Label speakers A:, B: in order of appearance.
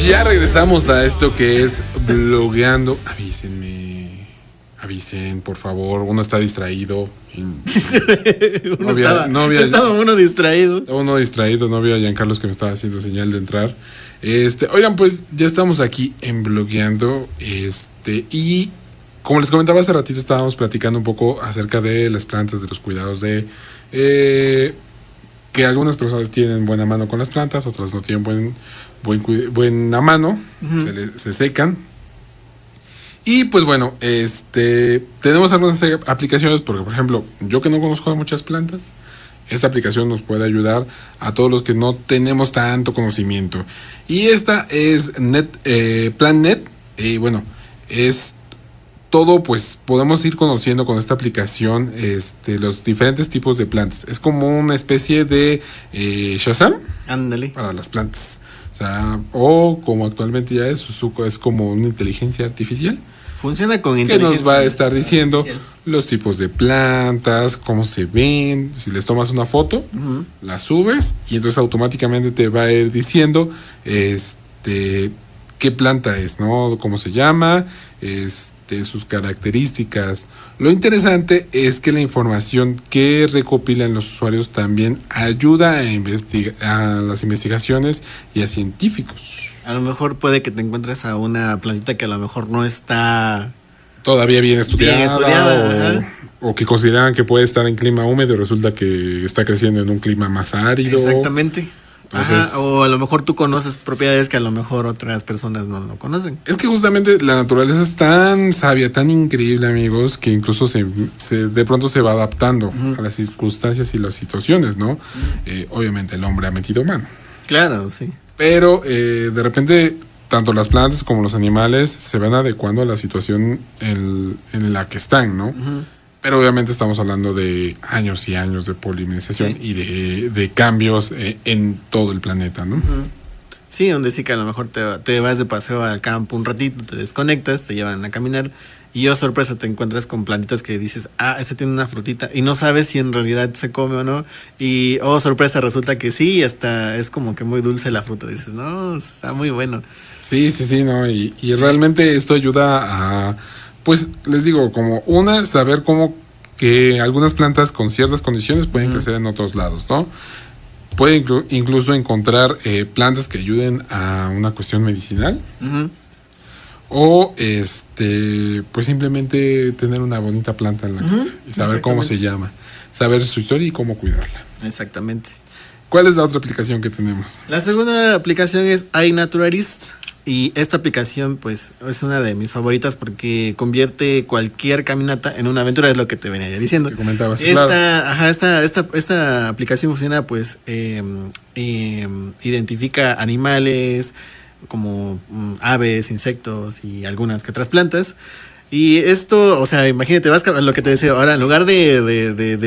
A: Ya regresamos a esto que es blogueando. Avisen, por favor. Uno está distraído.
B: Estaba uno distraído.
A: Estaba uno distraído, no había a Giancarlos que me estaba haciendo señal de entrar. Oigan, pues ya estamos aquí en blogueando. Y como les comentaba hace ratito, estábamos platicando un poco acerca de las plantas, de los cuidados de que algunas personas tienen buena mano con las plantas, otras no tienen buena mano, se secan. Y pues bueno, tenemos algunas aplicaciones, porque por ejemplo, yo que no conozco de muchas plantas, esta aplicación nos puede ayudar a todos los que no tenemos tanto conocimiento. Y esta es PlantNet, y bueno, es todo, pues podemos ir conociendo con esta aplicación los diferentes tipos de plantas. Es como una especie de Shazam.
B: Ándale.
A: Para las plantas. O sea, o como actualmente ya es como una inteligencia artificial.
B: Funciona con
A: inteligencia. Que nos va a estar diciendo
B: artificial.
A: Los tipos de plantas, cómo se ven. Si les tomas una foto, la subes y entonces automáticamente te va a ir diciendo qué planta es, ¿no? Cómo se llama, sus características. Lo interesante es que la información que recopilan los usuarios también ayuda a las investigaciones y a científicos.
B: A lo mejor puede que te encuentres a una plantita que a lo mejor no está
A: todavía bien estudiada
B: o
A: que consideran que puede estar en clima húmedo y resulta que está creciendo en un clima más árido.
B: Exactamente. Entonces, o a lo mejor tú conoces propiedades que a lo mejor otras personas no lo conocen.
A: Es que justamente la naturaleza es tan sabia, tan increíble, amigos, que incluso de pronto se va adaptando a las circunstancias y las situaciones, ¿no? Obviamente el hombre ha metido mano.
B: Claro, sí.
A: Pero de repente tanto las plantas como los animales se van adecuando a la situación en la que están, ¿no? Pero obviamente estamos hablando de años y años de polinesización y de cambios en todo el planeta, ¿no?
B: Sí, donde sí que a lo mejor te vas de paseo al campo un ratito, te desconectas, te llevan a caminar y sorpresa te encuentras con plantitas que dices, tiene una frutita y no sabes si en realidad se come o no y sorpresa resulta que sí, hasta es como que muy dulce la fruta, dices, no, está muy bueno.
A: Sí, ¿no? Y realmente esto ayuda a, pues les digo, como saber cómo que algunas plantas con ciertas condiciones pueden crecer en otros lados, ¿no? Pueden incluso encontrar plantas que ayuden a una cuestión medicinal. O pues simplemente tener una bonita planta en la casa y saber cómo se llama, saber su historia y cómo cuidarla.
B: Exactamente.
A: ¿Cuál es la otra aplicación que tenemos?
B: La segunda aplicación es iNaturalist. Y esta aplicación, pues, es una de mis favoritas porque convierte cualquier caminata en una aventura, es lo que te venía ya diciendo.
A: Te comentabas,
B: esta aplicación funciona, pues, identifica animales como aves, insectos y algunas que otras plantas. Y esto, o sea, imagínate, vas a lo que te decía ahora, en lugar de